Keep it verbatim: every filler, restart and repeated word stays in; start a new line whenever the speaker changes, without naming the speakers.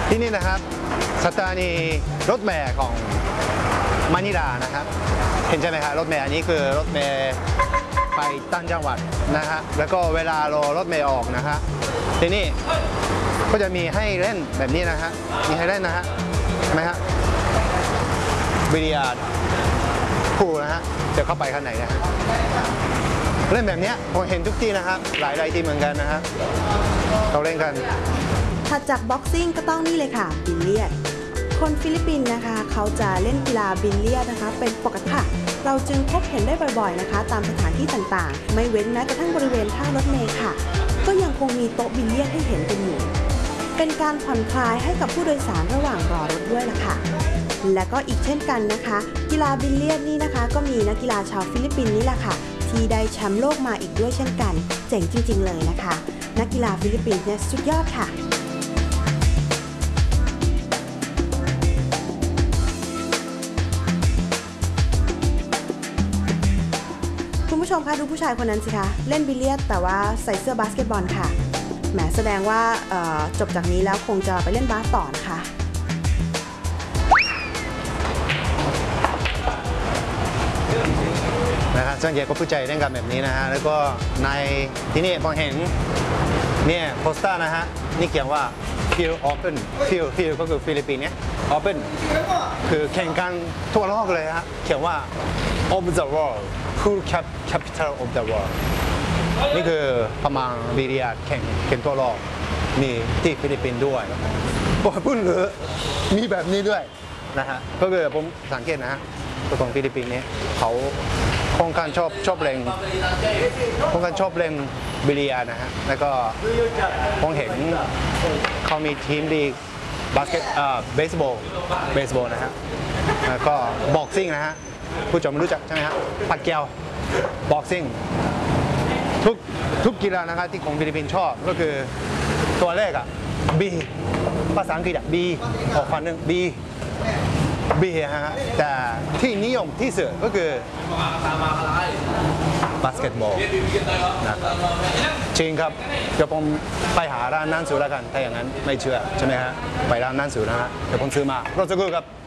ที่นี่นะครับสถานีรถเมล์ของมะนิลานะครับเห็นใช่ไหมครับรถเมล์อันนี้คือรถเมล์ไปต่างจังหวัดนะฮะแล้วก็เวลารอรถเมล์ออกนะฮะที่นี่ก็จะมีให้เล่นแบบนี้นะฮะมีให้เล่นนะฮะใช่ไหมฮะบิลเลียร์ดพูลนะฮะเดี๋ยวเข้าไปข้างในนะฮะเล่นแบบนี้ผมเห็นทุกที่นะครับหลายหลายที่เหมือนกันนะฮะเราเล่นกัน
ถัดจากบ็อกซิ่งก็ต้องนี่เลยค่ะบิลเลียร์ดคนฟิลิปปินส์นะคะเขาจะเล่นกีฬาบิลเลียร์ดนะคะเป็นปกติค่ะเราจึงพบเห็นได้บ่อยๆนะคะตามสถานที่ต่างๆไม่เว้นแม้กระทั่งบริเวณท่ารถเมล์ค่ะก็ยังคงมีโต๊ะบิลเลียร์ดให้เห็นกันอยู่เป็นการผ่อนคลายให้กับผู้โดยสารระหว่างรอรถด้วยล่ะค่ะและก็อีกเช่นกันนะคะกีฬาบิลเลียร์ดนี่นะคะก็มีนักกีฬาชาวฟิลิปปินส์นี่แหละค่ะที่ได้แชมป์โลกมาอีกด้วยเช่นกันเจ๋งจริงๆเลยนะคะนักกีฬาฟิลิปปินส์เนี่ยสุดยอดค่ะคุณผู้ชมคะดูผู้ชายคนนั้นสิคะเล่นบิลเลียร์ดแต่ว่าใส่เสื้อบาสเกตบอลค่ะแหมแสดงว่าจบจากนี้แล้วคงจะไปเล่นบาสต่อนะคะ
นะครับส่วนใหญ่ก็ผู้ใจเล่นกันแบบนี้นะฮะแล้วก็ในที่นี่ผมเห็นเนี่ยโปสเตอร์นะฮะนี่เขียนว่า Field Open Field Field ก็คือฟิลิปปินส์เนี่ย Open คือแข่งกันทั่วโลกเลยฮะเขียนว่า of the world Pool Capital of the world นี่คือประมาณบิลเลียร์ดแข่งแข่งทั่วโลกมีที่ฟิลิปปินส์ด้วยผมพูดเลยมีแบบนี้ด้วยนะฮะก็คือผมสังเกตนะฮะตัวของฟิลิปปินส์เนี่ยเขาค่อนข้างชอบชอบเล่นค่อนข้างชอบเล่นบิลเลียร์นะฮะแล้วก็ผมเห็นเขามีทีมลีกบาสเกตเอ่อเบสบอลเบสบอลนะฮะแล้วก็บ็อกซิ่งนะฮะผู้ชมรู้จักใช่ไหมฮะปักเกียวบ็อกซิ่งทุกทุกกีฬานะครับที่ของฟิลิปปินส์ชอบก็คือตัวเลขอ่ะ B ภาษาอังกฤษอ่ะ B ออกฟันหนึ่ง B B ฮะแต่ที่นิยมที่สุดก็คือบาสเกตบอลนะจริงครับเดี๋ยวผมไปหาร้านนั่งสูแล้วกันถ้าอย่างนั้นไม่เชื่อใช่ไหมฮะไปร้านนั่งสูนะฮะเดี๋ยวผมซื้อมารถสักครู่ครับ